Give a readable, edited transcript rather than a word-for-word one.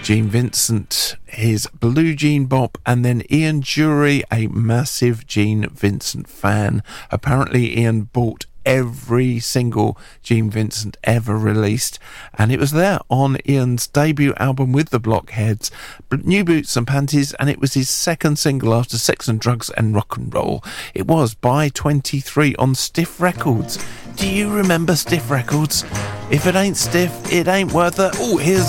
Gene Vincent, his Blue Jean Bop, and then Ian Dury, a massive Gene Vincent fan. Apparently Ian bought every single Gene Vincent ever released, and it was there on Ian's debut album with the Blockheads, New Boots and Panties, and it was his second single after Sex and Drugs and Rock and Roll. It was by 23 on Stiff Records. Do you remember Stiff Records? If it ain't stiff, it ain't worth it. Oh, here's